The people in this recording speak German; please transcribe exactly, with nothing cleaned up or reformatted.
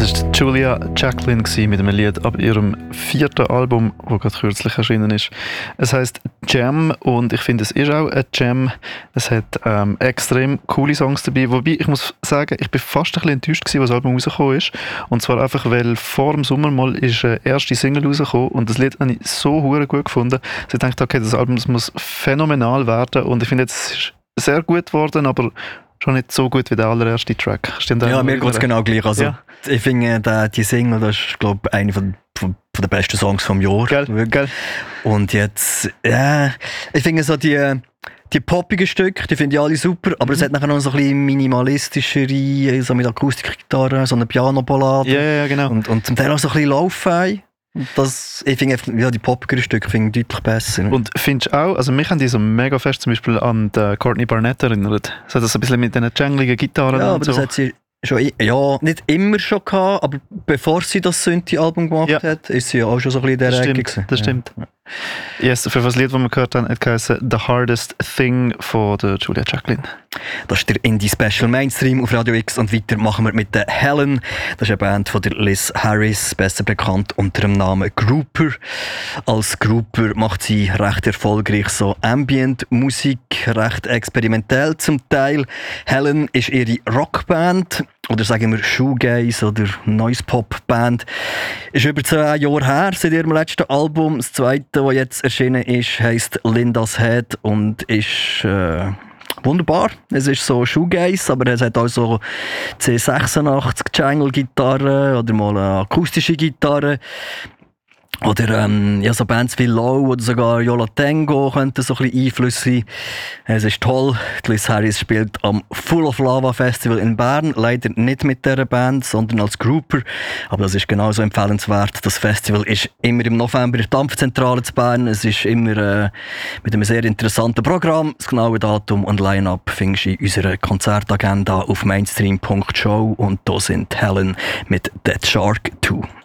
ist Julia Jacklin mit einem Lied ab ihrem vierten Album, das gerade kürzlich erschienen ist. Es heisst Jam und ich finde, es ist auch ein Jam. Es hat ähm, extrem coole Songs dabei, wobei ich muss sagen, ich bin fast ein bisschen enttäuscht gewesen, als das Album rausgekommen ist. Und zwar einfach, weil vor dem Sommer mal ist eine erste Single rausgekommen und das Lied habe ich so hure gut gefunden, dass ich dachte, okay, das Album das muss phänomenal werden und ich finde, jetzt ist es sehr gut geworden, aber schon nicht so gut wie der allererste Track. Stimmt ja, mir geht es genau gleich. Also, ja. Ich finde, die, die Single, das ist, glaube ich, eine von, von, von den besten Songs vom Jahr. Gell, gell. Und jetzt, ja, ich finde so die, die poppigen Stücke, die finde ich alle super, aber mhm. es hat nachher noch so ein bisschen minimalistischere, so mit Akustikgitarre, so eine Piano-Ballade. Ja, ja, genau. Und, und zum Teil auch so ein bisschen Lo-Fi. Das, ich finde ja, die poppigeren Stücke finde ich deutlich besser. Und findest du auch, also mich haben die so mega fest zum Beispiel an die Courtney Barnett erinnert. So das ein bisschen mit diesen jangligen Gitarren ja, und aber so. Das hat sie schon, ja, nicht immer schon gehabt, aber bevor sie das Synthi-Album gemacht ja. hat, ist sie ja auch schon so ein bisschen in der Ecke gewesen. Das stimmt, das stimmt. Yes, für das Lied, das wir gehört haben, hat geheißen «The Hardest Thing» von der Julia Jacklin. Das ist der Indie-Special Mainstream auf Radio X und weiter machen wir mit der Helen. Das ist eine Band von der Liz Harris, besser bekannt unter dem Namen Grouper. Als Grouper macht sie recht erfolgreich so Ambient-Musik, recht experimentell zum Teil. Helen ist ihre Rockband. Oder sagen wir Shoegaze oder Noise-Pop-Band. Ist über zwei Jahre her seit ihrem letzten Album. Das zweite, das jetzt erschienen ist, heisst Linda's Head und ist äh, wunderbar. Es ist so Shoegaze, aber es hat auch so C sechsundachtzig Jangle-Gitarre oder mal eine akustische Gitarre. Oder ähm, ja, so Bands wie Low oder sogar Yola Tango könnten so ein bisschen Einflüsse sein. Es ist toll. Liz Harris spielt am Full of Lava Festival in Bern. Leider nicht mit dieser Band, sondern als Grouper. Aber das ist genauso empfehlenswert. Das Festival ist immer im November in der Dampfzentrale zu Bern. Es ist immer äh, mit einem sehr interessanten Programm. Das genaue Datum und Line-Up findest du in unserer Konzertagenda auf mainstream punkt show. Und da sind Helen mit Dead Shark zwei.